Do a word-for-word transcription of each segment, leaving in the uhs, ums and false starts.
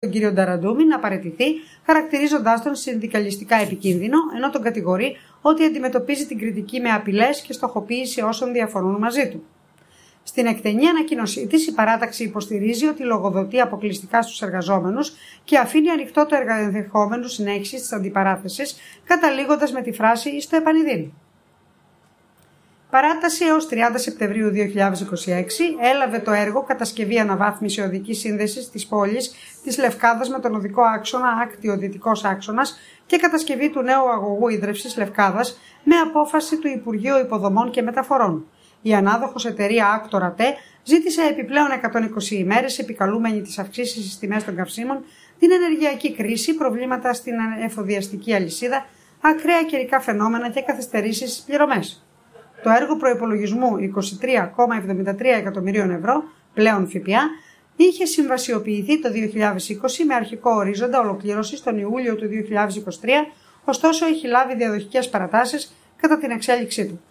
τον κύριο Νταραντούμι να παραιτηθεί, χαρακτηρίζοντάς τον συνδικαλιστικά επικίνδυνο, ενώ τον κατηγορεί ότι αντιμετωπίζει την κριτική με απειλές και στοχοποίηση όσων διαφωνούν μαζί του. Στην εκτενή ανακοίνωσή της, η παράταξη υποστηρίζει ότι λογοδοτεί αποκλειστικά στους εργαζόμενους και αφήνει ανοιχτό το ενδεχόμενο συνέχιση της αντιπαράθεσης, καταλήγοντας με τη φράση «στο επανειδήν». Παράταση έως τριάντα Σεπτεμβρίου δύο χιλιάδες είκοσι έξι έλαβε το έργο «Κατασκευή αναβάθμιση οδικής σύνδεσης της πόλης της Λευκάδας με τον οδικό άξονα Άκτιο-Δυτικός άξονας και κατασκευή του νέου αγωγού ίδρευσης Λευκάδας» με απόφαση του Υπουργείου Υποδομών και Μεταφορών. Η ανάδοχος εταιρεία Άκτορα Τε ζήτησε επιπλέον εκατόν είκοσι ημέρες επικαλούμενη τις αυξήσεις στις τιμές των καυσίμων, την ενεργειακή κρίση, προβλήματα στην εφοδιαστική αλυσίδα, ακραία καιρικά φαινόμενα και καθυστερήσεις στις πληρωμές. Το έργο προϋπολογισμού είκοσι τρία κόμμα εβδομήντα τρία εκατομμυρίων ευρώ, πλέον ΦΠΑ, είχε συμβασιοποιηθεί το δύο χιλιάδες είκοσι με αρχικό ορίζοντα ολοκλήρωσης τον Ιούλιο του δύο χιλιάδες είκοσι τρία, ωστόσο έχει λάβει διαδοχικές παρατάσεις κατά την εξέλιξή του.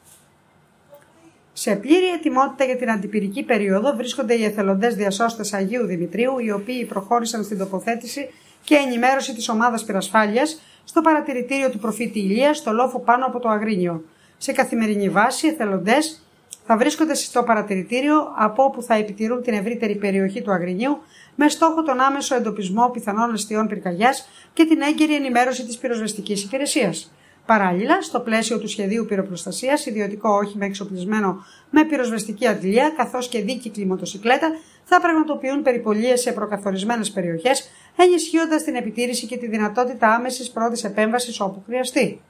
Σε πλήρη ετοιμότητα για την αντιπυρική περίοδο βρίσκονται οι εθελοντές διασώστες Αγίου Δημητρίου, οι οποίοι προχώρησαν στην τοποθέτηση και ενημέρωση της ομάδας πυρασφάλειας στο παρατηρητήριο του προφήτη Ηλία στο λόφο πάνω από το Αγρίνιο. Σε καθημερινή βάση, οι εθελοντές θα βρίσκονται στο παρατηρητήριο από όπου θα επιτηρούν την ευρύτερη περιοχή του Αγρινίου με στόχο τον άμεσο εντοπισμό πιθανών αιστείων πυρκαγιάς και την έγκαιρη ενημέρωση της πυροσβεστικής υπηρεσίας. Παράλληλα, στο πλαίσιο του σχεδίου πυροπροστασίας, ιδιωτικό όχημα εξοπλισμένο με πυροσβεστική αντλία καθώς και δίκυκλη μοτοσικλέτα θα πραγματοποιούν περιπολίες σε προκαθορισμένες περιοχές, ενισχύοντας την επιτήρηση και τη δυνατότητα άμεσης πρώτης επέμβασης όπου χρειαστεί.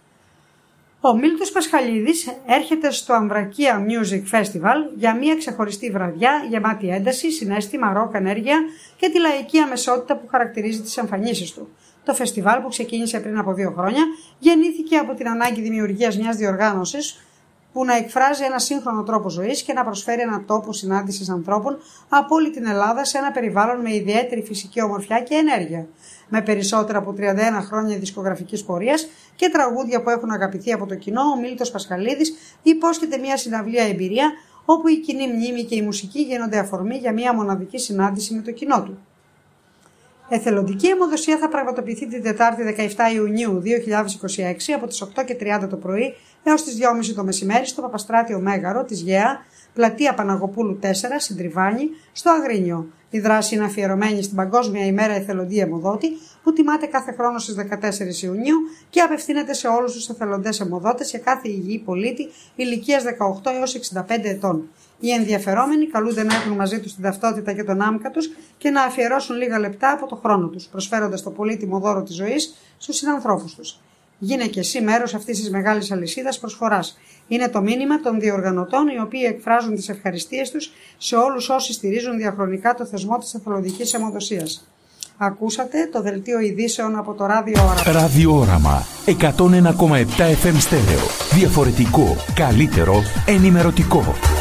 Ο Μίλτος Πασχαλίδης έρχεται στο Αμβρακία Music Festival για μια ξεχωριστή βραδιά γεμάτη ένταση, συναίσθημα, ροκ, ενέργεια και τη λαϊκή αμεσότητα που χαρακτηρίζει τις εμφανίσεις του. Το φεστιβάλ, που ξεκίνησε πριν από δύο χρόνια, γεννήθηκε από την ανάγκη δημιουργίας μιας διοργάνωσης που να εκφράζει ένα σύγχρονο τρόπο ζωής και να προσφέρει έναν τόπο συνάντησης ανθρώπων από όλη την Ελλάδα σε ένα περιβάλλον με ιδιαίτερη φυσική ομορφιά και ενέργεια. Με περισσότερα από τριάντα ένα χρόνια δισκογραφικής πορείας και τραγούδια που έχουν αγαπηθεί από το κοινό, ο Μίλτος Πασχαλίδης υπόσχεται μια συναυλία εμπειρία όπου η κοινή μνήμη και η μουσική γίνονται αφορμή για μια μοναδική συνάντηση με το κοινό του. Εθελοντική αιμοδοσία θα πραγματοποιηθεί την Τετάρτη δεκαεπτά Ιουνίου δύο χιλιάδες είκοσι έξι από τις οκτώ και τριάντα το πρωί έως τις δυόμιση το μεσημέρι στο Παπαστράτιο Μέγαρο της ΓΕΑ, πλατεία Παναγοπούλου τέσσερα, στην Τριβάνη, στο Αγρίνιο. Η δράση είναι αφιερωμένη στην Παγκόσμια ημέρα εθελοντή αιμοδότη που τιμάται κάθε χρόνο στις δεκατέσσερις Ιουνίου και απευθύνεται σε όλους τους εθελοντές αιμοδότες για κάθε υγιή πολίτη ηλικίας δεκαοκτώ έως εξήντα πέντε ετών. Οι ενδιαφερόμενοι καλούνται να έχουν μαζί τους την ταυτότητα και τον άμκα τους και να αφιερώσουν λίγα λεπτά από το χρόνο τους, προσφέροντας το πολύτιμο δώρο της ζωής στους συνανθρώπους τους. Γίνε και εσύ μέρος αυτής της μεγάλης αλυσίδας προσφοράς. Είναι το μήνυμα των διοργανωτών, οι οποίοι εκφράζουν τις ευχαριστίες τους σε όλους όσοι στηρίζουν διαχρονικά το θεσμό της εθελοντικής αιμοδοσίας. Ακούσατε το δελτίο ειδήσεων από το Ραδιόραμα. Ραδιόραμα εκατόν ένα κόμμα επτά εφ εμ στέρεο. Διαφορετικό, καλύτερο, ενημερωτικό.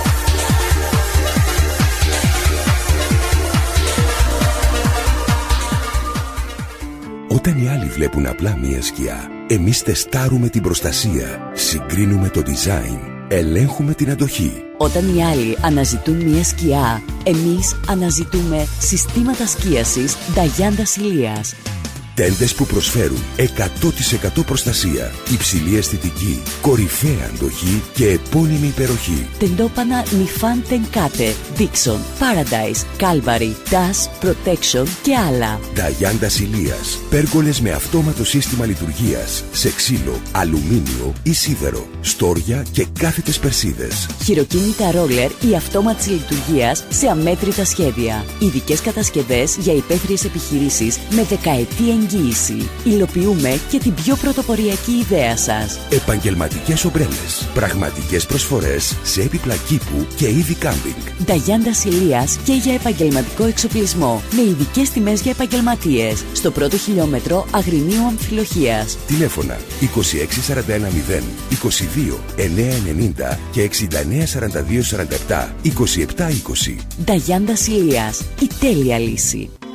Όταν οι άλλοι βλέπουν απλά μία σκιά, εμείς τεστάρουμε την προστασία, συγκρίνουμε το design, ελέγχουμε την αντοχή. Όταν οι άλλοι αναζητούν μία σκιά, εμείς αναζητούμε συστήματα σκίασης Νταγιάντα Ηλίας. Τέντες που προσφέρουν εκατό τοις εκατό προστασία, υψηλή αισθητική, κορυφαία αντοχή και επώνυμη υπεροχή. Τεντόπανα Νιφάν Τενκάτε, Dixon, Paradise, Calvary, Dash, Protection και άλλα. Νταγιάντα Ηλίας. Πέργολες με αυτόματο σύστημα λειτουργίας, σε ξύλο, αλουμίνιο ή σίδερο, στόρια και κάθετες περσίδες. Χειροκίνητα ρόλερ ή αυτόματης λειτουργίας σε αμέτρητα σχέδια. Ειδικές κατασκευές για υπαίθριες επιχειρήσεις με δεκαετή εγγύηση. Υλοποιούμε και την πιο πρωτοποριακή ιδέα σας. Επαγγελματικές ομπρέλες. Πραγματικές προσφορές σε έπιπλα κήπου και είδη κάμπινγκ. Νταγιάντα Ηλίας και για επαγγελματικό εξοπλισμό. Με ειδικές τιμές για επαγγελματίες. Στο πρώτο χιλιόμετρο Αγρινίου Αμφιλοχίας. Τηλέφωνα είκοσι έξι σαράντα ένα μηδέν είκοσι δύο εννιακόσια ενενήντα και εξήντα εννέα σαράντα δύο σαράντα επτά είκοσι επτά είκοσι. Νταγιάντα Ηλίας. Η τέλεια λύση.